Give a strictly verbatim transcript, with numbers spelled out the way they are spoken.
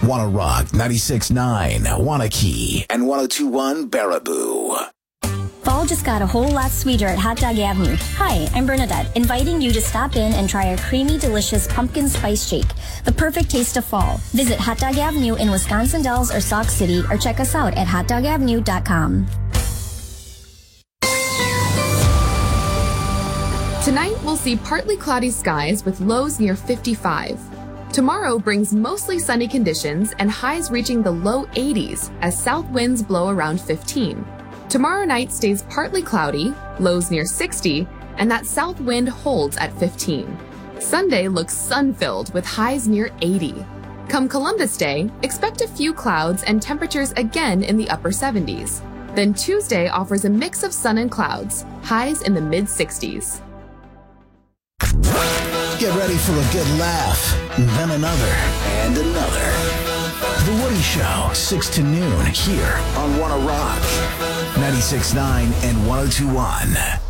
Wanna Rock ninety-six point nine, Wanakee, and one oh two point one Baraboo. Fall just got a whole lot sweeter at Hot Dog Avenue. Hi, I'm Bernadette, inviting you to stop in and try our creamy, delicious pumpkin spice shake, the perfect taste of fall. Visit Hot Dog Avenue in Wisconsin Dells or Sauk City, or check us out at hot dog avenue dot com. Tonight, we'll see partly cloudy skies with lows near fifty-five. Tomorrow brings mostly sunny conditions and highs reaching the low eighties as south winds blow around fifteen. Tomorrow night stays partly cloudy, lows near sixty, and that south wind holds at fifteen. Sunday looks sun-filled with highs near eighty. Come Columbus Day, expect a few clouds and temperatures again in the upper seventies. Then Tuesday offers a mix of sun and clouds, highs in the mid sixties. Get ready for a good laugh, then another, and another. The Woody Show, six to noon, here on Wanna Rock ninety-six point nine and one oh two point one.